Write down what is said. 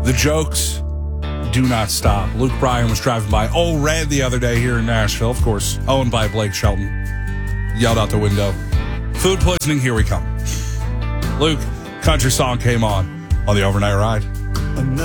The jokes do not stop. Luke Bryan was driving by Old Red the other day here in Nashville, of course, owned by Blake Shelton. Yelled out the window, "Food poisoning, here we come." Luke, country song came on the overnight ride.